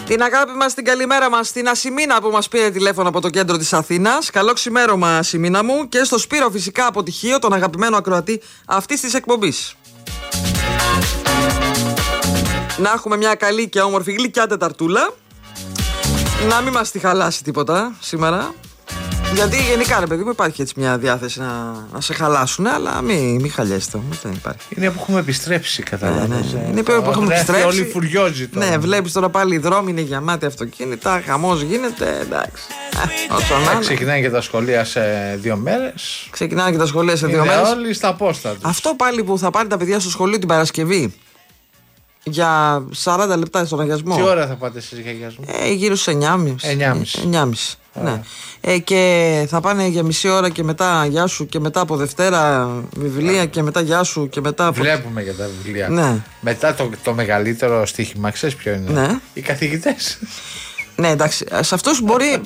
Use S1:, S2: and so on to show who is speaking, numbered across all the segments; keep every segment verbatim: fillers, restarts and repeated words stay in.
S1: Την αγάπη μας, την καλημέρα μας στην Ασημίνα που μας πήρε τηλέφωνο από το κέντρο της Αθήνας. Καλό ξημέρωμα, Ασημίνα μου, και στο Σπύρο φυσικά από τυχείο, τον αγαπημένο ακροατή αυτής της εκπομπής. Να έχουμε μια καλή και όμορφη γλυκιά τεταρτούλα. Να μην μας τη χαλάσει τίποτα σήμερα. Γιατί γενικά, ρε παιδί μου, υπάρχει έτσι μια διάθεση να, να σε χαλάσουν, αλλά μην μη χαλιέστε όμως, δεν υπάρχει.
S2: Είναι που έχουμε επιστρέψει, καταλαβαίνεις.
S1: Ναι, ναι. Είναι που έχουμε επιστρέψει.
S2: Όλοι φουριόζοι τώρα.
S1: Ναι, βλέπεις τώρα πάλι οι δρόμοι είναι γεμάτοι αυτοκίνητα, χαμός γίνεται, εντάξει.
S2: Ε, ξεκινάνε και τα σχολεία σε δύο μέρες.
S1: Ξεκινάνε και τα σχολεία σε δύο
S2: είναι
S1: μέρες.
S2: Όλοι στα πόστα τους.
S1: Αυτό πάλι που θα πάρει τα παιδιά στο σχολείο την Παρασκευή για σαράντα λεπτά στον αγιασμό.
S2: Τι ώρα θα πάτε εσείς για αγιασμό?
S1: Ε, γύρω στις εννιά και μισή. Ναι. Ε, και θα πάνε για μισή ώρα και μετά γεια σου και μετά από Δευτέρα βιβλία και μετά γεια σου και μετά από...
S2: Βλέπουμε για τα βιβλία.
S1: Ναι.
S2: Μετά το, το μεγαλύτερο στοίχημα, ξέρεις ποιο είναι?
S1: Ναι.
S2: Οι καθηγητές.
S1: Ναι, εντάξει, σε αυτούς μπορεί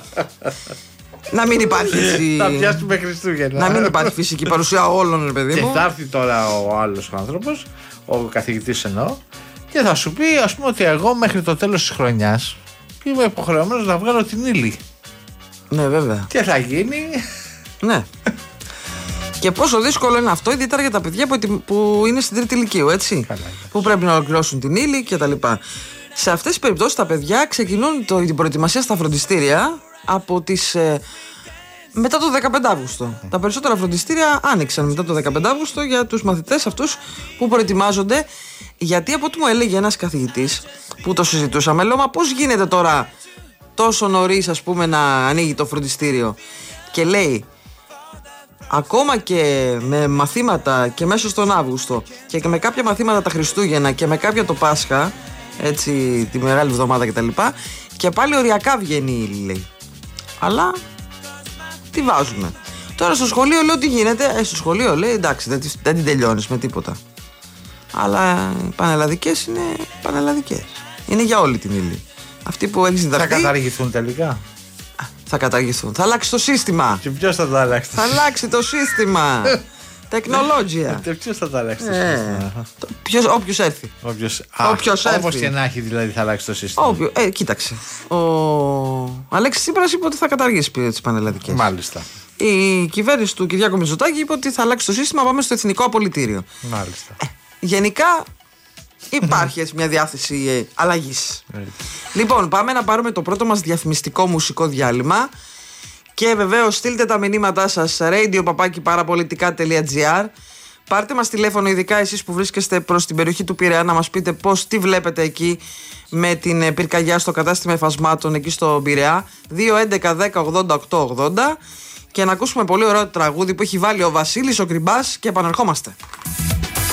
S1: να μην υπάρχει έτσι...
S2: Θα πιάσουμε Χριστούγεννα.
S1: Να μην υπάρχει φυσική παρουσία όλων, ρε παιδί μου.
S2: Και θα έρθει τώρα ο άλλος άνθρωπος, ο καθηγητής εννοώ, και θα σου πει, ας πούμε, ότι εγώ μέχρι το τέλος της χρονιάς είμαι υποχρεωμένος να βγάλω την ύλη.
S1: Ναι, βέβαια.
S2: Και θα γίνει.
S1: Ναι. Και πόσο δύσκολο είναι αυτό, ιδιαίτερα για τα παιδιά που είναι στην τρίτη ηλικίου, έτσι.
S2: Καλά,
S1: που πρέπει να ολοκληρώσουν την ύλη κτλ. Σε αυτές τις περιπτώσεις τα παιδιά ξεκινούν το, την προετοιμασία στα φροντιστήρια από τις. Ε, μετά το δεκαπέντε Αύγουστο. Mm. Τα περισσότερα φροντιστήρια άνοιξαν μετά το δεκαπέντε Αύγουστο για τους μαθητές αυτούς που προετοιμάζονται. Γιατί από ό,τι μου έλεγε ένας καθηγητής που το συζητούσαμε, λέω, μα πώς γίνεται τώρα τόσο νωρίς, ας πούμε, να ανοίγει το φροντιστήριο? Και λέει, ακόμα και με μαθήματα και μέσα στον Αύγουστο και με κάποια μαθήματα τα Χριστούγεννα και με κάποια το Πάσχα, έτσι τη Μεγάλη Εβδομάδα κτλ, και πάλι οριακά βγαίνει η ύλη, λέει. Αλλά τι βάζουμε. Τώρα στο σχολείο λέω τι γίνεται. Ε, στο σχολείο λέει εντάξει, δεν, δεν την τελειώνεις με τίποτα. Αλλά οι πανελλαδικές είναι πανελλαδικές. Είναι για όλη την ύλη. Αυτοί που έχεις διδαχθεί.
S2: Θα καταργηθούν τελικά.
S1: Θα καταργηθούν. Θα αλλάξει το σύστημα.
S2: Και ποιος θα το αλλάξει?
S1: Θα αλλάξει το σύστημα. Τεχνολόγια.
S2: Και ποιος θα το αλλάξει το
S1: ε,
S2: σύστημα?
S1: Ποιος, όποιος έρθει.
S2: Όποιος,
S1: όποιος
S2: α,
S1: έρθει.
S2: Όπως και να έχει, δηλαδή θα αλλάξει το σύστημα.
S1: Όποιο, ε, κοίταξε. Ο Αλέξης Τσίπρας είπε ότι θα καταργήσει τις πανελλαδικές.
S2: Μάλιστα.
S1: Η κυβέρνηση του Κυριάκου Μητσοτάκη είπε ότι θα αλλάξει το σύστημα, πάμε στο εθνικό απολυτήριο.
S2: Μάλιστα.
S1: Ε, γενικά υπάρχει έτσι μια διάθεση ε, αλλαγής. Λοιπόν, πάμε να πάρουμε το πρώτο μας διαφημιστικό μουσικό διάλειμμα. Και βεβαίως στείλτε τα μηνύματά σας radio παπάκι παραπολιτικά τελεία gr. Πάρτε μας τηλέφωνο, ειδικά εσείς που βρίσκεστε προς την περιοχή του Πειραιά, να μας πείτε πώς, τι βλέπετε εκεί με την πυρκαγιά στο κατάστημα εφασμάτων εκεί στο Πειραιά. δύο έντεκα δέκα ογδόντα οκτώ ογδόντα. Και να ακούσουμε πολύ ωραίο τραγούδι που έχει βάλει ο Βασίλης ο Κρυμπάς και επανερχόμαστε.